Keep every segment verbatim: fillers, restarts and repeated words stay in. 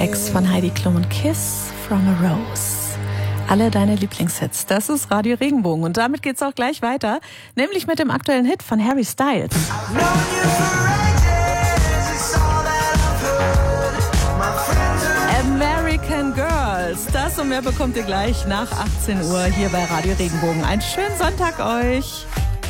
Ex von Heidi Klum und Kiss from a Rose. Alle deine Lieblingshits. Das ist Radio Regenbogen. Und damit geht's auch gleich weiter. Nämlich mit dem aktuellen Hit von Harry Styles. American Girls. Das und mehr bekommt ihr gleich nach achtzehn Uhr hier bei Radio Regenbogen. Einen schönen Sonntag euch.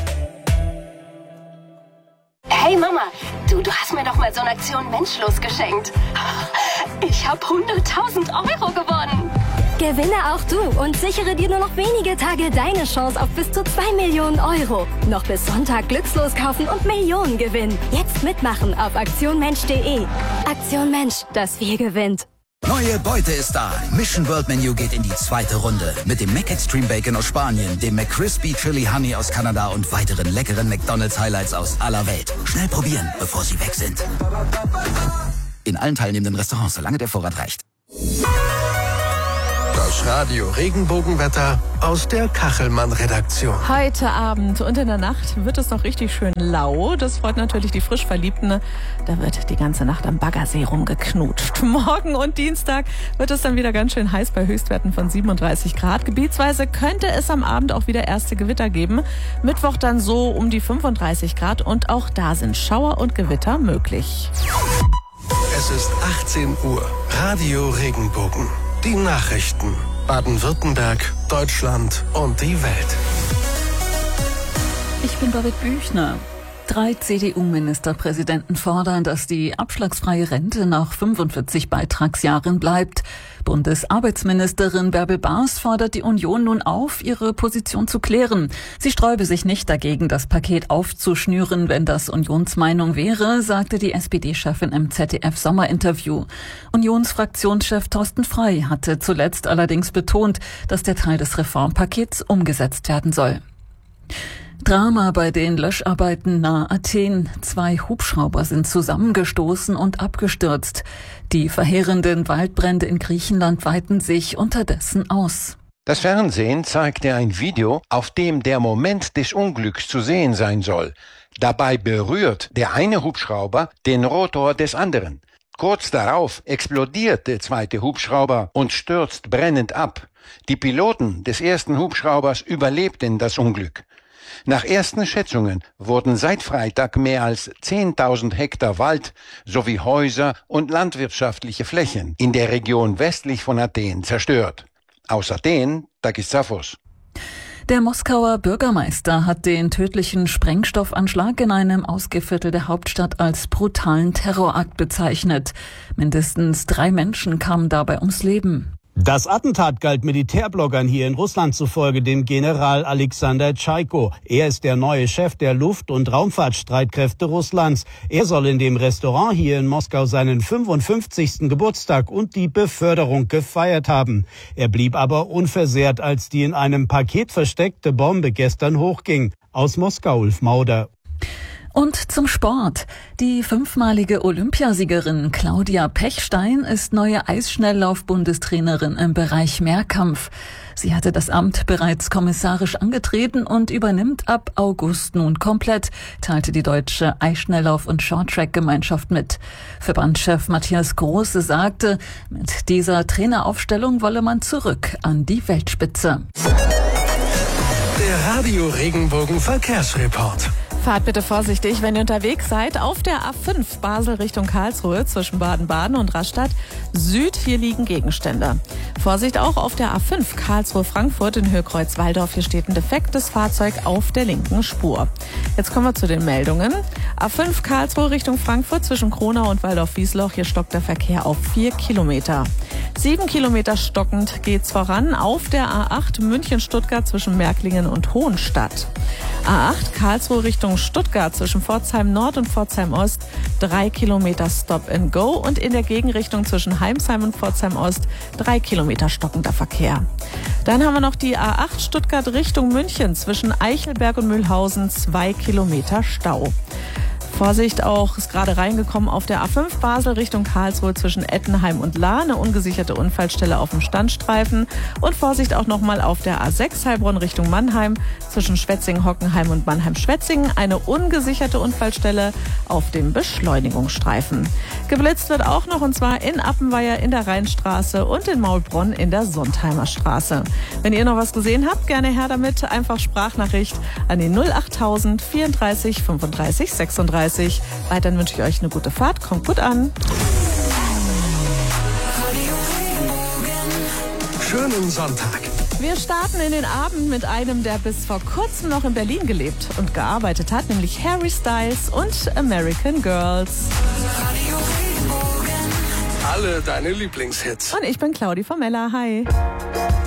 Hey Mama, du, du hast mir doch mal so eine Aktion Menschlos geschenkt. Ich habe hunderttausend Euro gewonnen. Gewinne auch du und sichere dir nur noch wenige Tage deine Chance auf bis zu zwei Millionen Euro. Noch bis Sonntag Glückslos kaufen und Millionen gewinnen. Jetzt mitmachen auf aktion mensch punkt de. Aktion Mensch, das Wir gewinnt. Neue Beute ist da. Mission World Menu geht in die zweite Runde. Mit dem McExtreme Bacon aus Spanien, dem McCrispy Chili Honey aus Kanada und weiteren leckeren McDonald's Highlights aus aller Welt. Schnell probieren, bevor sie weg sind. In allen teilnehmenden Restaurants, solange der Vorrat reicht. Das Radio Regenbogenwetter aus der Kachelmann-Redaktion. Heute Abend und in der Nacht wird es noch richtig schön lau. Das freut natürlich die Frischverliebten. Da wird die ganze Nacht am Baggersee rumgeknutscht. Morgen und Dienstag wird es dann wieder ganz schön heiß bei Höchstwerten von siebenunddreißig Grad. Gebietsweise könnte es am Abend auch wieder erste Gewitter geben. Mittwoch dann so um die fünfunddreißig Grad und auch da sind Schauer und Gewitter möglich. Es ist achtzehn Uhr. Radio Regenbogen. Die Nachrichten. Baden-Württemberg, Deutschland und die Welt. Ich bin David Büchner. Drei C D U-Ministerpräsidenten fordern, dass die abschlagsfreie Rente nach fünfundvierzig Beitragsjahren bleibt. Bundesarbeitsministerin Bärbel Baas fordert die Union nun auf, ihre Position zu klären. Sie sträube sich nicht dagegen, das Paket aufzuschnüren, wenn das Unionsmeinung wäre, sagte die S P D-Chefin im Z D F-Sommerinterview. Unionsfraktionschef Thorsten Frey hatte zuletzt allerdings betont, dass der Teil des Reformpakets umgesetzt werden soll. Drama bei den Löscharbeiten nahe Athen. Zwei Hubschrauber sind zusammengestoßen und abgestürzt. Die verheerenden Waldbrände in Griechenland weiten sich unterdessen aus. Das Fernsehen zeigte ein Video, auf dem der Moment des Unglücks zu sehen sein soll. Dabei berührt der eine Hubschrauber den Rotor des anderen. Kurz darauf explodiert der zweite Hubschrauber und stürzt brennend ab. Die Piloten des ersten Hubschraubers überlebten das Unglück. Nach ersten Schätzungen wurden seit Freitag mehr als zehntausend Hektar Wald sowie Häuser und landwirtschaftliche Flächen in der Region westlich von Athen zerstört. Aus Athen, Takis Zaphos. Der Moskauer Bürgermeister hat den tödlichen Sprengstoffanschlag in einem Ausgehviertel der Hauptstadt als brutalen Terrorakt bezeichnet. Mindestens drei Menschen kamen dabei ums Leben. Das Attentat galt Militärbloggern hier in Russland zufolge dem General Alexander Tschaiko. Er ist der neue Chef der Luft- und Raumfahrtstreitkräfte Russlands. Er soll in dem Restaurant hier in Moskau seinen fünfundfünfzigsten Geburtstag und die Beförderung gefeiert haben. Er blieb aber unversehrt, als die in einem Paket versteckte Bombe gestern hochging. Aus Moskau, Ulf Mauder. Und zum Sport. Die fünfmalige Olympiasiegerin Claudia Pechstein ist neue Eisschnelllauf-Bundestrainerin im Bereich Mehrkampf. Sie hatte das Amt bereits kommissarisch angetreten und übernimmt ab August nun komplett, teilte die deutsche Eisschnelllauf- und Shorttrack-Gemeinschaft mit. Verbandschef Matthias Große sagte, mit dieser Traineraufstellung wolle man zurück an die Weltspitze. Der Radio Regenbogen Verkehrsreport. Fahrt bitte vorsichtig, wenn ihr unterwegs seid. Auf der A fünf Basel Richtung Karlsruhe zwischen Baden-Baden und Rastatt Süd. Hier liegen Gegenstände. Vorsicht auch auf der A fünf Karlsruhe-Frankfurt in Höhe Kreuz-Walldorf. Hier steht ein defektes Fahrzeug auf der linken Spur. Jetzt kommen wir zu den Meldungen. A fünf Karlsruhe Richtung Frankfurt zwischen Kronau und Waldorf-Wiesloch. Hier stockt der Verkehr auf vier Kilometer. Sieben Kilometer stockend geht's voran auf der A acht München-Stuttgart zwischen Märklingen und Hohenstadt. A acht Karlsruhe Richtung Stuttgart zwischen Pforzheim Nord und Pforzheim Ost drei Kilometer Stop and Go und in der Gegenrichtung zwischen Heimsheim und Pforzheim Ost drei Kilometer stockender Verkehr. Dann haben wir noch die A acht Stuttgart Richtung München zwischen Eichelberg und Mühlhausen zwei Kilometer Stau. Vorsicht auch, ist gerade reingekommen auf der A fünf Basel Richtung Karlsruhe zwischen Ettenheim und Lahr, eine ungesicherte Unfallstelle auf dem Standstreifen. Und Vorsicht auch nochmal auf der A sechs Heilbronn Richtung Mannheim zwischen Schwetzingen-Hockenheim und Mannheim-Schwetzingen, eine ungesicherte Unfallstelle auf dem Beschleunigungsstreifen. Geblitzt wird auch noch, und zwar in Appenweier in der Rheinstraße und in Maulbronn in der Sontheimer Straße. Wenn ihr noch was gesehen habt, gerne her damit. Einfach Sprachnachricht an die null achttausend vierunddreißig fünfunddreißig sechsunddreißig. Weiterhin wünsche ich euch eine gute Fahrt. Kommt gut an. Schönen Sonntag. Wir starten in den Abend mit einem, der bis vor kurzem noch in Berlin gelebt und gearbeitet hat, nämlich Harry Styles und American Girls. Alle deine Lieblingshits. Und ich bin Claudi Formella. Hi.